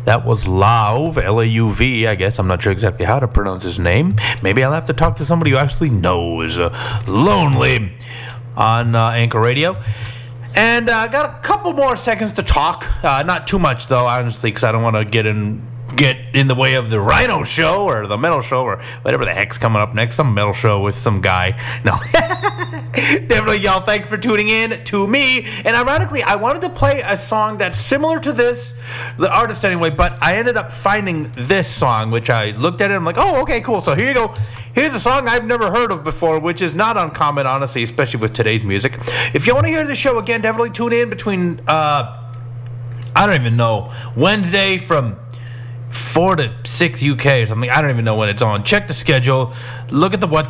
That was Lauv, L-A-U-V, I guess. I'm not sure exactly how to pronounce his name. Maybe I'll have to talk to somebody who actually knows. Lonely on Anchor Radio. And I got a couple more seconds to talk. Not too much, though, honestly, because I don't want to get in the way of the Rhino show or the metal show or whatever the heck's coming up next. Some metal show with some guy. No. Definitely, y'all, thanks for tuning in to me. And ironically, I wanted to play a song that's similar to this, the artist anyway, but I ended up finding this song, which I looked at it and I'm like, oh, okay, cool. So here you go. Here's a song I've never heard of before, which is not uncommon, honestly, especially with today's music. If you want to hear the show again, definitely tune in between, I don't even know, Wednesday from 4 to 6 UK or something. I don't even know when it's on. Check the schedule. Look at the WhatsApp.